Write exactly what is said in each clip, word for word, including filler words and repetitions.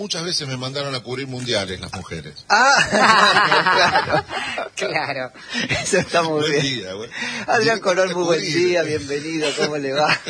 muchas veces me mandaron a cubrir mundiales las mujeres. Ah, claro, claro. Eso está muy buen bien. Día, buen... Adrián Colón, muy buen día, bienvenido, ¿cómo le va?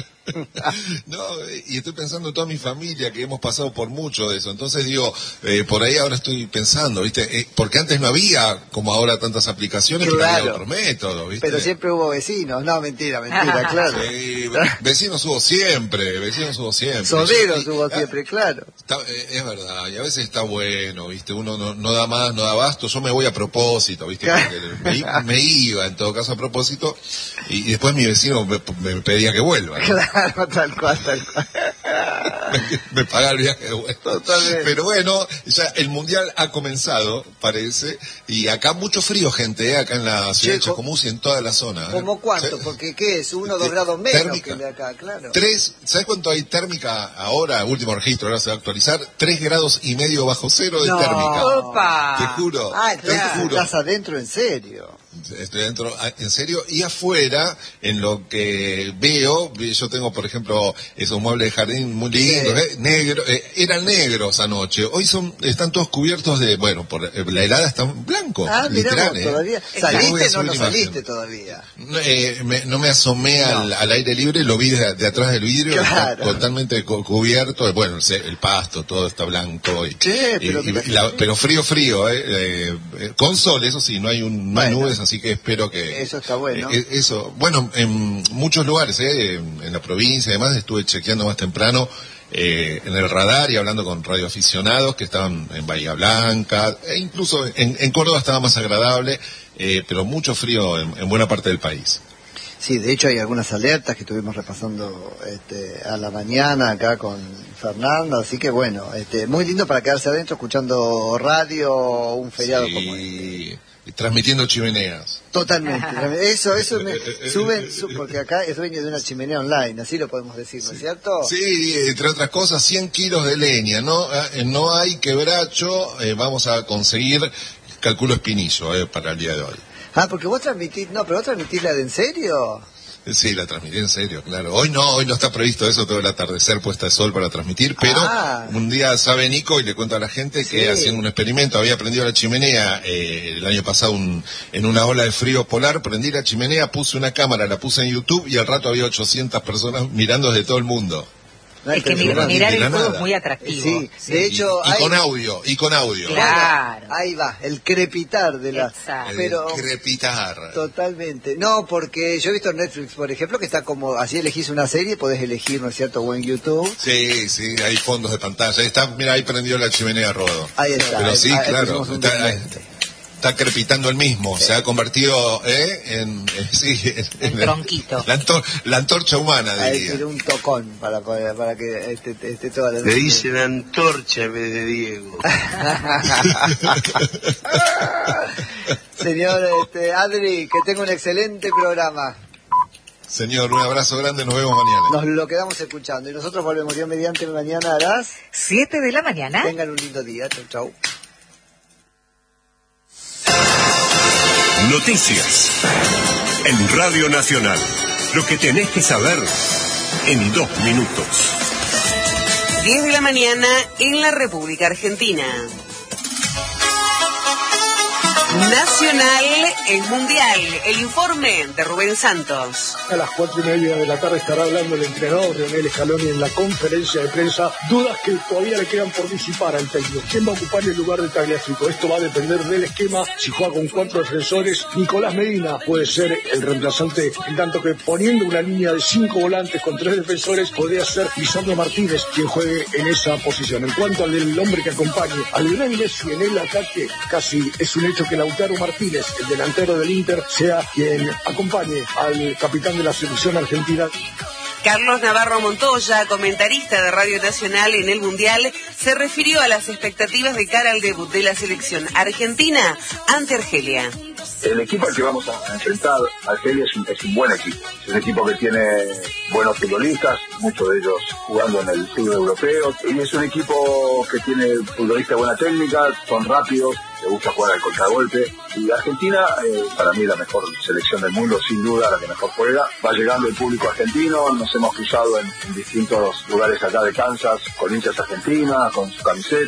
No, y estoy pensando en toda mi familia, que hemos pasado por mucho de eso. Entonces digo, eh, por ahí ahora estoy pensando, ¿viste? Eh, porque antes no había, como ahora, tantas aplicaciones, claro. pero había otros métodos, ¿viste? Pero siempre hubo vecinos. No, mentira, mentira, claro. Sí, vecinos hubo siempre, vecinos hubo siempre. Soderos hubo siempre, claro. Está, eh, es verdad, y a veces está bueno, ¿viste? Uno no, no da más, no da abasto. Yo me voy a propósito, ¿viste? Porque me, me iba, en todo caso, a propósito, y, y después mi vecino me, me pedía que vuelva, ¿no? Claro, tal cual, tal cual. me, me paga el viaje de vuelta. Totalmente. Pero bueno, ya el mundial ha comenzado, parece, y acá mucho frío, gente, ¿eh? Acá en la ciudad de Chascomús y en toda la zona. ¿eh? ¿Cómo cuánto? ¿Sí? Porque ¿qué es? Uno o dos grados menos térmica, que el de acá, claro. Tres, ¿sabes cuánto hay térmica ahora? Último registro, ahora se va a actualizar. Tres grados y medio bajo cero de no. térmica. Opa. Te juro. Ah, te juro. Estás adentro en serio. Estoy dentro, en serio, y afuera, en lo que veo, yo tengo, por ejemplo, esos muebles de jardín muy lindos, sí. eh, negro, eh, eran negros anoche, hoy son, están todos cubiertos de, bueno, por la helada están blancos, ah, literal. Mirá, eh. ¿todavía? ¿Saliste o no, no saliste todavía? No, eh, me, no me asomé no. Al, al aire libre, lo vi de, de atrás del vidrio, claro. Está totalmente cu cubierto, bueno, el, el pasto, todo está blanco, y, che, pero, y, y la, pero frío, frío, eh, eh, con sol, eso sí, no hay, un, no hay bueno. nubes, así que espero que... Eso está bueno. Eh, eso, bueno, en muchos lugares, eh, en, en la provincia, además, estuve chequeando más temprano eh, en el radar y hablando con radioaficionados que estaban en Bahía Blanca, e incluso en, en Córdoba estaba más agradable, eh, pero mucho frío en, en buena parte del país. Sí, de hecho hay algunas alertas que estuvimos repasando este, a la mañana acá con Fernando, así que bueno, este, muy lindo para quedarse adentro escuchando radio, un feriado sí. como este. Transmitiendo chimeneas. Totalmente. Eso, eso me suben, sub, porque acá es dueño de una chimenea online, así lo podemos decir, ¿no es cierto? Sí, entre otras cosas, cien kilos de leña, ¿no? Eh, no hay quebracho, eh, vamos a conseguir, calculo espinillo, eh, para el día de hoy. Ah, porque vos transmitís, no, pero vos transmitís la de en serio. Sí, la transmití en serio, claro. Hoy no, hoy no está previsto eso, todo el atardecer, puesta de sol para transmitir, pero ah. un día sabe Nico y le cuento a la gente que sí. haciendo un experimento, había prendido la chimenea eh, el año pasado un, en una ola de frío polar, prendí la chimenea, puse una cámara, la puse en YouTube y al rato había ochocientas personas mirando desde todo el mundo. No es que mirar, mirar el fuego es muy atractivo. Sí, sí. De hecho... Y, y hay... con audio, y con audio. Claro. Bueno, ahí va, el crepitar de la... Exacto. Pero, el crepitar. Totalmente. No, porque yo he visto en Netflix, por ejemplo, que está como... Así elegís una serie, podés elegir, ¿no es cierto?, o en YouTube. Sí, sí, hay fondos de pantalla. Ahí está, mira, ahí prendió la chimenea Rodo. Ahí está. Pero ahí, sí, ahí, claro. Está, está crepitando el mismo, sí. Se ha convertido ¿eh? en, en, sí, en, en tronquito. La, antor, la antorcha humana, diría. Ahí tiene un tocón para, para, para que esté, esté toda la... Le dicen antorcha en vez de Diego. Señor este, Adri, que tenga un excelente programa. Señor, un abrazo grande, nos vemos mañana. Nos lo quedamos escuchando y nosotros volvemos Dios mediante mañana a las... siete de la mañana. Tengan un lindo día, chau chau. Noticias en Radio Nacional. Lo que tenés que saber en dos minutos. diez de la mañana en la República Argentina. Nacional es mundial. El informe de Rubén Santos. A las cuatro y media de la tarde estará hablando el entrenador Leonel Scaloni en la conferencia de prensa. Dudas que todavía le quedan por disipar al técnico. ¿Quién va a ocupar el lugar de Tagliafico? Esto va a depender del esquema. Si juega con cuatro defensores, Nicolás Medina puede ser el reemplazante, en tanto que poniendo una línea de cinco volantes con tres defensores, podría ser Lisandro Martínez quien juegue en esa posición. En cuanto al del hombre que acompañe a Lionel Messi en el ataque, casi es un hecho que Lautaro Martínez, el delantero del Inter, sea quien acompañe al capitán de la selección argentina. Carlos Navarro Montoya, comentarista de Radio Nacional en el Mundial, se refirió a las expectativas de cara al debut de la selección argentina ante Argelia. El equipo al que vamos a enfrentar, Argelia, es un, es un buen equipo. Es un equipo que tiene buenos futbolistas, muchos de ellos jugando en el fútbol europeo. Y es un equipo que tiene futbolistas de buena técnica, son rápidos, le gusta jugar al contragolpe. Y Argentina, eh, para mí, la mejor selección del mundo, sin duda, la que mejor juega. Va llegando el público argentino, nos hemos cruzado en, en distintos lugares acá de Kansas, con hinchas argentinas, con su camiseta.